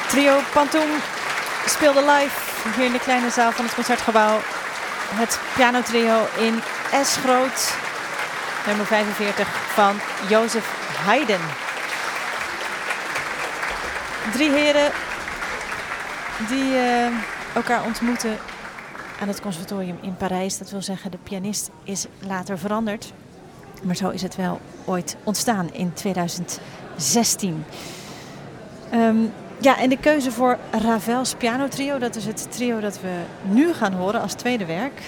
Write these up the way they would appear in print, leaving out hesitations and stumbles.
Trio Pantoum speelde live hier in de kleine zaal van het Concertgebouw. Het pianotrio in S groot, nummer 45 van Joseph Haydn. 3 heren die elkaar ontmoeten aan het conservatorium in Parijs. Dat wil zeggen, de pianist is later veranderd. Maar zo is het wel ooit ontstaan in 2016. Ja, en de keuze voor Ravels pianotrio, dat is het trio dat we nu gaan horen als tweede werk.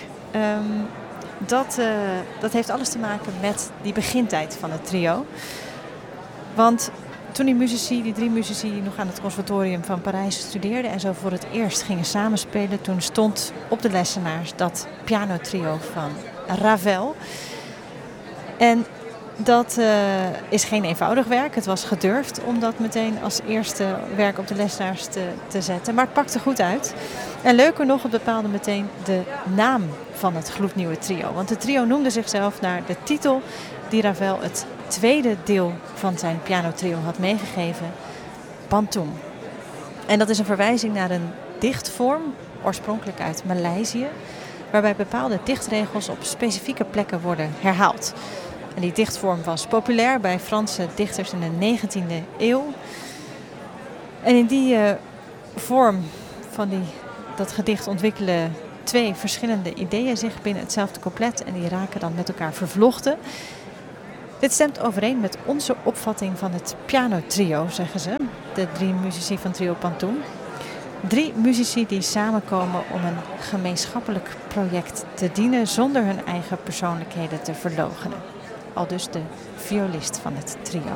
Dat heeft alles te maken met die begintijd van het trio. Want toen die 3 muzici nog aan het conservatorium van Parijs studeerden en zo voor het eerst gingen samenspelen, toen stond op de lessenaars dat pianotrio van Ravel. En dat is geen eenvoudig werk. Het was gedurfd om dat meteen als eerste werk op de lessenaars te zetten. Maar het pakte goed uit. En leuker nog, het bepaalde meteen de naam van het gloednieuwe trio. Want het trio noemde zichzelf naar de titel die Ravel het tweede deel van zijn pianotrio had meegegeven, Pantoum. En dat is een verwijzing naar een dichtvorm, oorspronkelijk uit Maleisië, waarbij bepaalde dichtregels op specifieke plekken worden herhaald. En die dichtvorm was populair bij Franse dichters in de 19e eeuw. En in die vorm van dat gedicht ontwikkelen 2 verschillende ideeën zich binnen hetzelfde couplet en die raken dan met elkaar vervlochten. Dit stemt overeen met onze opvatting van het pianotrio, zeggen ze, de 3 muzici van trio Pantoum. 3 muzici die samenkomen om een gemeenschappelijk project te dienen zonder hun eigen persoonlijkheden te verloochenen. Aldus de violist van het trio.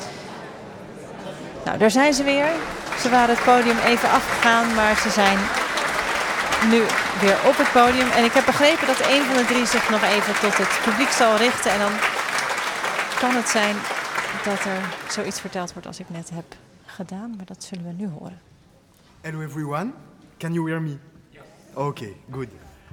Nou, daar zijn ze weer. Ze waren het podium even afgegaan, maar ze zijn nu weer op het podium. En ik heb begrepen dat een van de 3 zich nog even tot het publiek zal richten. En dan kan het zijn dat er zoiets verteld wordt als ik net heb gedaan. Maar dat zullen we nu horen. Hello everyone. Can you hear me? Yeah. Okay, good.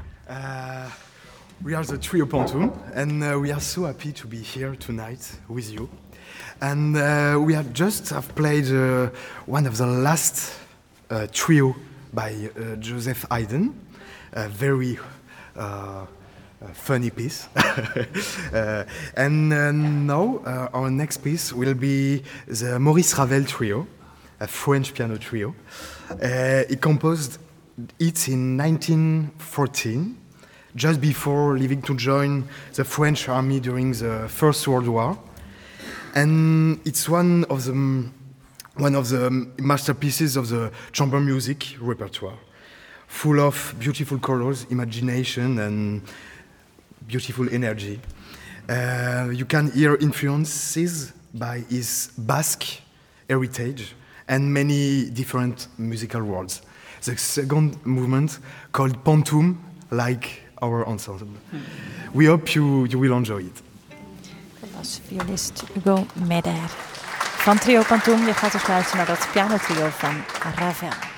We are the Trio Pantoum, and we are so happy to be here tonight with you. And we have played one of the last trio by Joseph Haydn, a very funny piece. And now our next piece will be the Maurice Ravel Trio, a French piano trio. He composed it in 1914. Just before leaving to join the French army during the First World War. And it's one of the masterpieces of the chamber music repertoire, full of beautiful colors, imagination, and beautiful energy. You can hear influences by his Basque heritage and many different musical worlds. The second movement, called Pantoum, like our ensemble. We hope you will enjoy it. Dat was violist Hugo Meder van trio Pantoum. Je gaat dus luisteren naar dat pianotrio van Ravel.